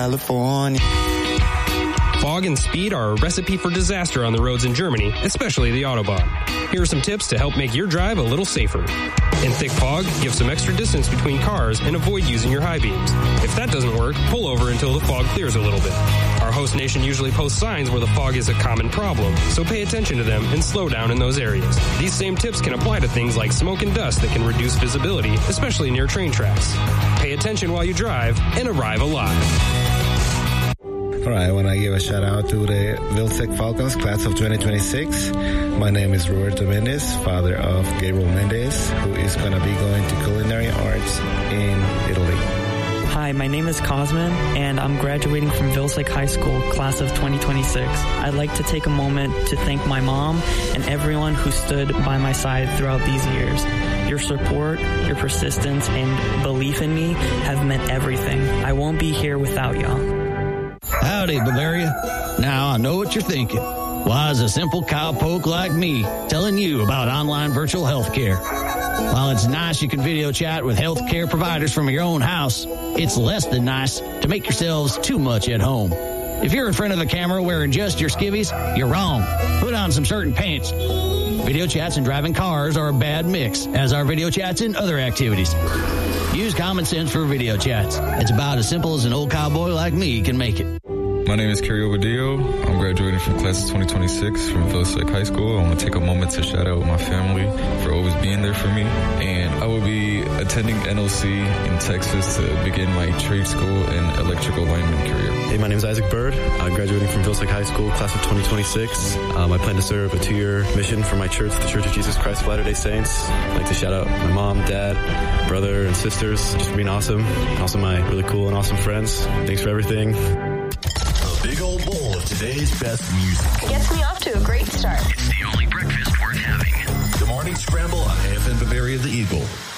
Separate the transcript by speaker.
Speaker 1: California.
Speaker 2: Fog and speed are a recipe for disaster on the roads in Germany, especially the Autobahn. Here are some tips to help make your drive a little safer. In thick fog, give some extra distance between cars and avoid using your high beams. If that doesn't work, pull over until the fog clears a little bit. Our host nation usually posts signs where the fog is a common problem, so pay attention to them and slow down in those areas. These same tips can apply to things like smoke and dust that can reduce visibility, especially near train tracks. Pay attention while you drive and arrive alive.
Speaker 3: All right, I want to give a shout out to the Vilsec Falcons class of 2026. My name is Roberto Mendez, father of Gabriel Mendez, who is going to be going to culinary arts in Italy.
Speaker 4: Hi, my name is Cosmin, and I'm graduating from Vilsec High School, class of 2026. I'd like to take a moment to thank my mom and everyone who stood by my side throughout these years. Your support, your persistence, and belief in me have meant everything. I won't be here without y'all.
Speaker 5: Howdy, Bavaria. Now, I know what you're thinking. Why is a simple cowpoke like me telling you about online virtual healthcare? While it's nice you can video chat with healthcare providers from your own house, it's less than nice to make yourselves too much at home. If you're in front of the camera wearing just your skivvies, you're wrong. Put on some certain pants. Video chats and driving cars are a bad mix, as are video chats and other activities. Use common sense for video chats. It's about as simple as an old cowboy like me can make it.
Speaker 6: My name is Kerry Obadillo. I'm graduating from class of 2026 from Vilsec High School. I want to take a moment to shout out my family for always being there for me. And I will be attending NLC in Texas to begin my trade school and electrical lineman career.
Speaker 7: Hey, my name is Isaac Bird. I'm graduating from Vilsec High School, class of 2026. I plan to serve a 2-year mission for my church, the Church of Jesus Christ of Latter-day Saints. I'd like to shout out my mom, dad, brother, and sisters just for being awesome. Also my really cool and awesome friends. Thanks for everything.
Speaker 8: Big old bowl of today's best music.
Speaker 9: Gets me off to a great start.
Speaker 8: It's the only breakfast worth having. The Morning Scramble on AFM Bavaria, the Eagle.